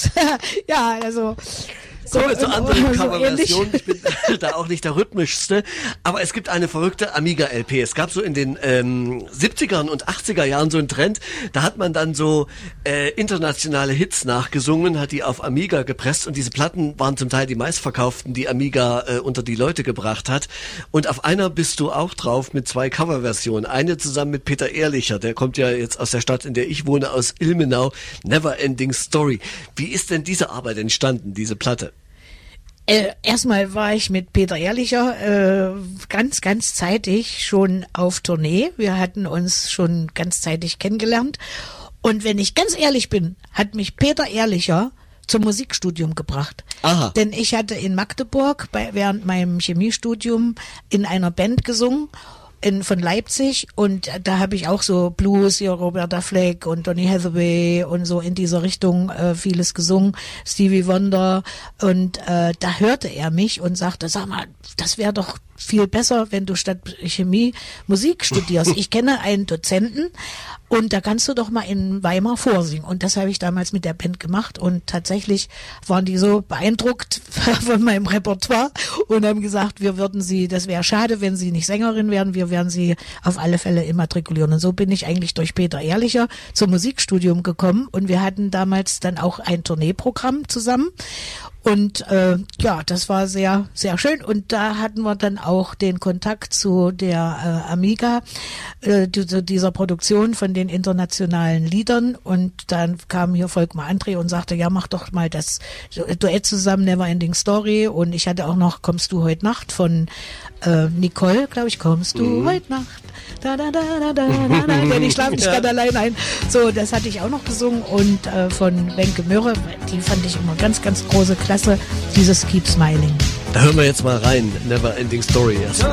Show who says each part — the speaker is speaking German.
Speaker 1: Remix. Ja, also...
Speaker 2: Kommen wir zu anderen
Speaker 1: so
Speaker 2: Coverversionen. Ich bin da auch nicht der rhythmischste, aber es gibt eine verrückte Amiga-LP. Es gab so in den 70ern und 80er Jahren so einen Trend, da hat man dann so internationale Hits nachgesungen, hat die auf Amiga gepresst und diese Platten waren zum Teil die meistverkauften, die Amiga unter die Leute gebracht hat. Und auf einer bist du auch drauf mit 2 Coverversionen. Eine zusammen mit Peter Ehrlicher, der kommt ja jetzt aus der Stadt, in der ich wohne, aus Ilmenau. Never Ending Story. Wie ist denn diese Arbeit entstanden, diese Platte?
Speaker 1: Erstmal war ich mit Peter Ehrlicher ganz zeitig schon auf Tournee. Wir hatten uns schon ganz zeitig kennengelernt. Und wenn ich ganz ehrlich bin, hat mich Peter Ehrlicher zum Musikstudium gebracht.
Speaker 2: Aha.
Speaker 1: Denn ich hatte in Magdeburg während meinem Chemiestudium in einer Band gesungen. Von Leipzig, und da habe ich auch so Blues, hier Roberta Fleck und Donny Hathaway und so in dieser Richtung vieles gesungen, Stevie Wonder, und da hörte er mich und sagte, sag mal, das wäre doch viel besser, wenn du statt Chemie Musik studierst. Ich kenne einen Dozenten und da kannst du doch mal in Weimar vorsingen. Und das habe ich damals mit der Band gemacht und tatsächlich waren die so beeindruckt von meinem Repertoire und haben gesagt, das wäre schade, wenn sie nicht Sängerin werden, wir werden sie auf alle Fälle immatrikulieren. Und so bin ich eigentlich durch Peter Ehrlicher zum Musikstudium gekommen und wir hatten damals dann auch ein Tourneeprogramm zusammen. Und ja, das war sehr, sehr schön. Und da hatten wir dann auch den Kontakt zu der Amiga, dieser Produktion von den internationalen Liedern. Und dann kam hier Volkmar André und sagte, ja, mach doch mal das Duett zusammen, Never Ending Story. Und ich hatte auch noch Kommst du heute Nacht von Nicole, glaube ich, Kommst du heute Nacht. Da, da, da, da, da, da, denn ich schlafe nicht gerade allein ein. So, das hatte ich auch noch gesungen. Und von Wenke Mürre, die fand ich immer ganz, ganz große Klasse, dieses Keep Smiling.
Speaker 2: Da hören wir jetzt mal rein, Never Ending Story erstmal.